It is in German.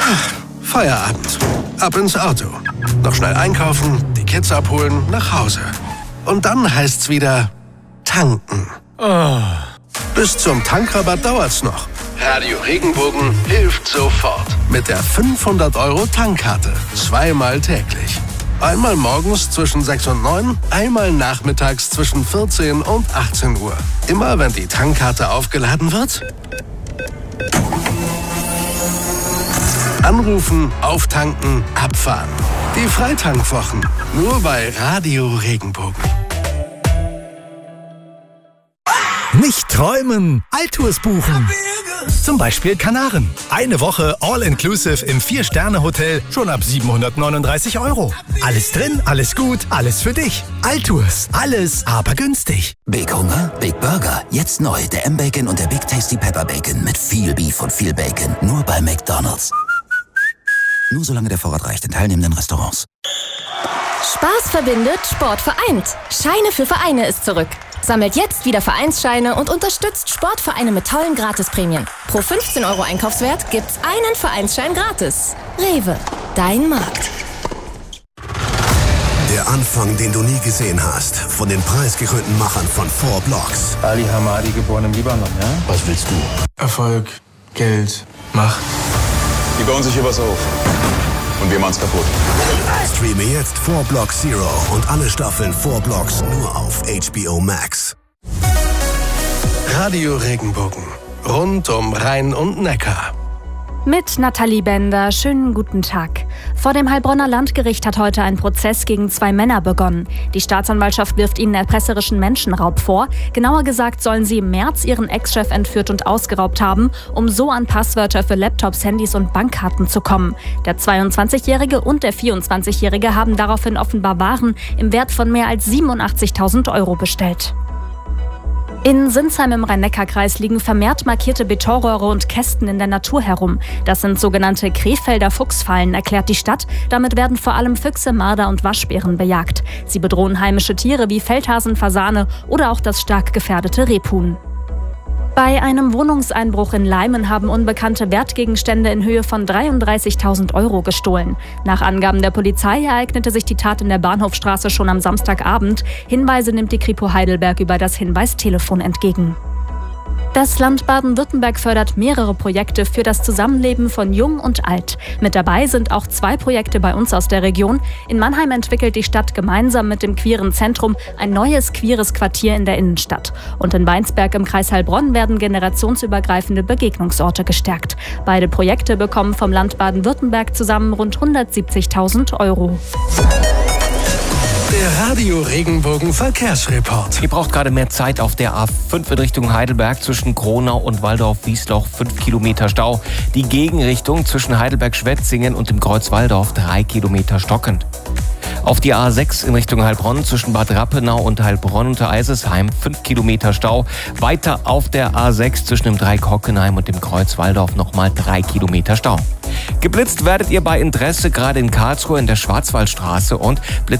Feierabend. Ab ins Auto. Noch schnell einkaufen, die Kids abholen, nach Hause. Und dann heißt's wieder tanken. Bis zum Tankrabatt dauert's noch. Radio Regenbogen hilft sofort. Mit der 500-Euro-Tankkarte. Zweimal täglich. Einmal morgens zwischen 6 und 9, einmal nachmittags zwischen 14 und 18 Uhr. Immer wenn die Tankkarte aufgeladen wird, anrufen, auftanken, abfahren. Die Freitankwwochen. Nur bei Radio Regenbogen. Nicht träumen, Altours buchen. Zum Beispiel Kanaren. Eine Woche All-Inclusive im 4-Sterne-Hotel schon ab 739 €. Alles drin, alles gut, alles für dich. Altours. Alles, aber günstig. Big Hunger, Big Burger. Jetzt neu der M-Bacon und der Big Tasty Pepper Bacon mit viel Beef und viel Bacon. Nur bei McDonald's. Nur solange der Vorrat reicht in teilnehmenden Restaurants. Spaß verbindet, Sport vereint. Scheine für Vereine ist zurück. Sammelt jetzt wieder Vereinsscheine und unterstützt Sportvereine mit tollen Gratisprämien. Pro 15 € Einkaufswert gibt's einen Vereinsschein gratis. Rewe, dein Markt. Der Anfang, den du nie gesehen hast. Von den preisgekrönten Machern von 4 Blocks. Ali Hamadi, geboren im Libanon, ja? Was willst du? Erfolg, Geld, Macht. Die bauen sich hier was auf. Und wir machen's kaputt. Streame jetzt 4 Blocks Zero und alle Staffeln 4 Blocks nur auf HBO Max. Radio Regenbogen. Rund um Rhein und Neckar. Mit Nathalie Bender, schönen guten Tag. Vor dem Heilbronner Landgericht hat heute ein Prozess gegen 2 Männer begonnen. Die Staatsanwaltschaft wirft ihnen erpresserischen Menschenraub vor. Genauer gesagt sollen sie im März ihren Ex-Chef entführt und ausgeraubt haben, um so an Passwörter für Laptops, Handys und Bankkarten zu kommen. Der 22-Jährige und der 24-Jährige haben daraufhin offenbar Waren im Wert von mehr als 87.000 € bestellt. In Sinsheim im Rhein-Neckar-Kreis liegen vermehrt markierte Betonröhre und Kästen in der Natur herum. Das sind sogenannte Krefelder Fuchsfallen, erklärt die Stadt. Damit werden vor allem Füchse, Marder und Waschbären bejagt. Sie bedrohen heimische Tiere wie Feldhasen, Fasane oder auch das stark gefährdete Rebhuhn. Bei einem Wohnungseinbruch in Leimen haben Unbekannte Wertgegenstände in Höhe von 33.000 € gestohlen. Nach Angaben der Polizei ereignete sich die Tat in der Bahnhofstraße schon am Samstagabend. Hinweise nimmt die Kripo Heidelberg über das Hinweistelefon entgegen. Das Land Baden-Württemberg fördert mehrere Projekte für das Zusammenleben von Jung und Alt. Mit dabei sind auch 2 Projekte bei uns aus der Region. In Mannheim entwickelt die Stadt gemeinsam mit dem Queeren Zentrum ein neues queeres Quartier in der Innenstadt. Und in Weinsberg im Kreis Heilbronn werden generationsübergreifende Begegnungsorte gestärkt. Beide Projekte bekommen vom Land Baden-Württemberg zusammen rund 170.000 €. Der Radio Regenbogen Verkehrsreport. Ihr braucht gerade mehr Zeit auf der A5 in Richtung Heidelberg zwischen Kronau und Waldorf-Wiesloch, 5 Kilometer Stau. Die Gegenrichtung zwischen Heidelberg-Schwetzingen und dem Kreuz Walldorf, 3 Kilometer stockend. Auf die A6 in Richtung Heilbronn zwischen Bad Rappenau und Heilbronn unter Eisesheim, 5 Kilometer Stau. Weiter auf der A6 zwischen dem Dreieck Hockenheim und dem Kreuz Walldorf nochmal 3 Kilometer Stau. Geblitzt werdet ihr bei Interesse gerade in Karlsruhe in der Schwarzwaldstraße und